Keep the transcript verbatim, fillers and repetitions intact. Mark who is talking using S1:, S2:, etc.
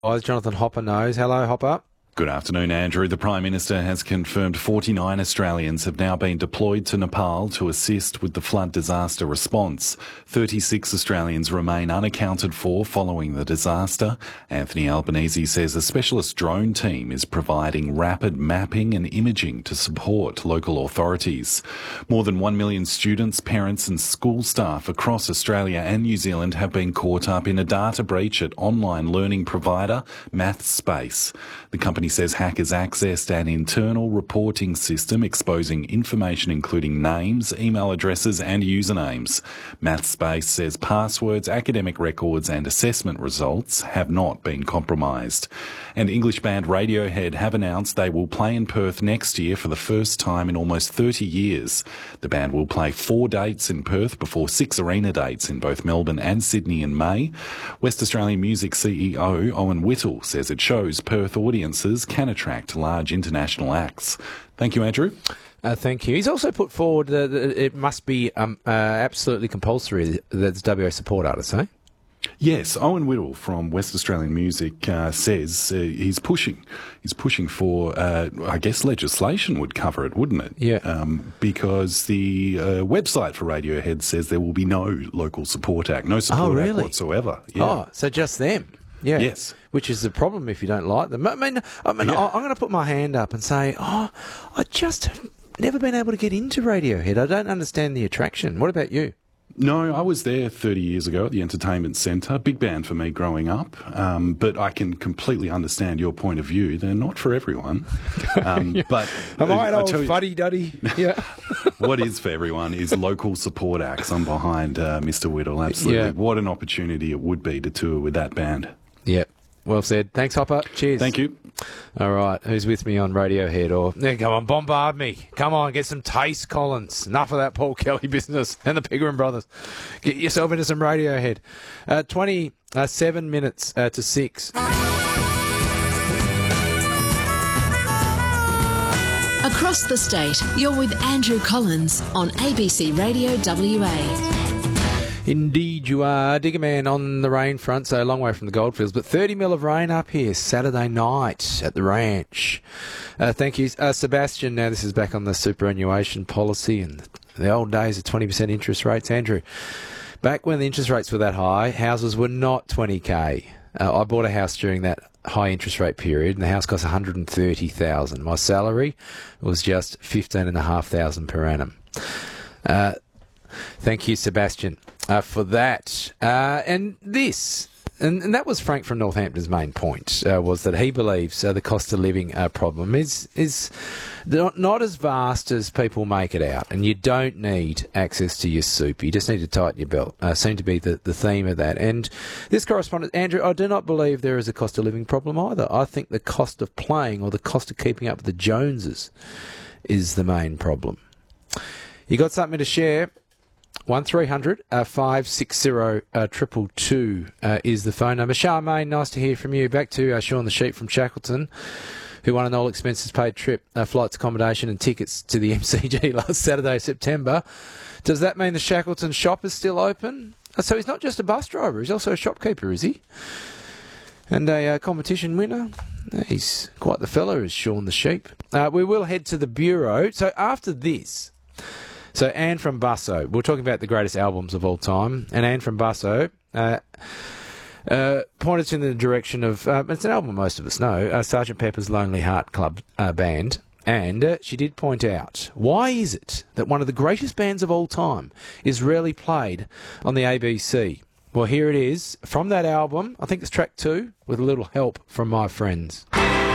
S1: Jonathan Hopper knows. Hello, Hopper.
S2: Good afternoon, Andrew. The Prime Minister has confirmed forty-nine Australians have now been deployed to Nepal to assist with the flood disaster response. thirty-six Australians remain unaccounted for following the disaster. Anthony Albanese says a specialist drone team is providing rapid mapping and imaging to support local authorities. More than one million students, parents and school staff across Australia and New Zealand have been caught up in a data breach at online learning provider MathSpace. The company says hackers accessed an internal reporting system exposing information including names, email addresses and usernames. MathSpace says passwords, academic records and assessment results have not been compromised. And English band Radiohead have announced they will play in Perth next year for the first time in almost thirty years. The band will play four dates in Perth before six arena dates in both Melbourne and Sydney in May. West Australian Music C E O Owen Whittle says it shows Perth audiences can attract large international acts. Thank you, Andrew.
S1: Uh, thank you. He's also put forward uh, that it must be um, uh, absolutely compulsory that it's W A support artists, eh?
S2: Yes, Owen Whittle from West Australian Music uh, says uh, he's pushing. He's pushing for, uh, I guess, legislation would cover it, wouldn't it?
S1: Yeah.
S2: Um, because the uh, website for Radiohead says there will be no local support act, no support
S1: Oh, really?
S2: act whatsoever. Yeah.
S1: Oh, so just them. Yeah.
S2: Yes.
S1: Which is the problem if you don't like them. I mean, I mean,
S2: Yeah.
S1: I- I'm going to put my hand up and say, oh, I just have never been able to get into Radiohead. I don't understand the attraction. What about you?
S2: No, I was there thirty years ago at the Entertainment Centre. Big band for me growing up, um, but I can completely understand your point of view. They're not for everyone. Um,
S1: Yeah.
S2: But
S1: Am I an
S2: I
S1: old
S2: tell you,
S1: fuddy-duddy? Yeah.
S2: what is for everyone is local support acts. I'm behind uh, Mister Whittle, absolutely.
S1: Yeah.
S2: What an opportunity it would be to tour with that band.
S1: Yeah. Well said. Thanks, Hopper. Cheers.
S2: Thank you.
S1: All right. Who's with me on Radiohead? Or yeah, come on, bombard me. Come on, get some taste, Collins. Enough of that Paul Kelly business and the Pigram brothers. Get yourself into some Radiohead. Uh, twenty-seven minutes uh, to six.
S3: Across the state, you're with Andrew Collins on A B C Radio W A.
S1: Indeed you are. Digger Man on the rain front, so a long way from the Goldfields, but thirty mil of rain up here Saturday night at the ranch. Uh, thank you. Uh, Sebastian, now this is back on the superannuation policy and the old days of twenty percent interest rates. Andrew, back when the interest rates were that high, houses were not twenty K. Uh, I bought a house during that high interest rate period and the house cost one hundred thirty thousand dollars. My salary was just fifteen thousand five hundred dollars per annum. Uh, thank you, Sebastian. Uh, for that. Uh, and this, and, and that was Frank from Northampton's main point, uh, was that he believes uh, the cost of living uh, problem is is not, not as vast as people make it out, and you don't need access to your soup. You just need to tighten your belt. Uh, seemed to be the, the theme of that. And this correspondent, Andrew, I do not believe there is a cost of living problem either. I think the cost of playing or the cost of keeping up with the Joneses is the main problem. You got something to share? one three hundred five six zero two two two uh, is the phone number. Charmaine, nice to hear from you. Back to uh, Sean the Sheep from Shackleton, who won an all expenses paid trip, uh, flights, accommodation and tickets to the M C G last Saturday, September. Does that mean the Shackleton shop is still open? Uh, so he's not just a bus driver, he's also a shopkeeper, is he? And a uh, competition winner. Uh, he's quite the fellow, is Sean the Sheep. Uh, we will head to the Bureau. So after this... So Anne from Busso, we're talking about the greatest albums of all time, and Anne from Busso uh, uh, pointed us in the direction of, uh, it's an album most of us know, uh, Sergeant Pepper's Lonely Heart Club uh, Band, and uh, she did point out, why is it that one of the greatest bands of all time is rarely played on the A B C? Well, here it is, from that album, I think it's track two, with a little help from my friends.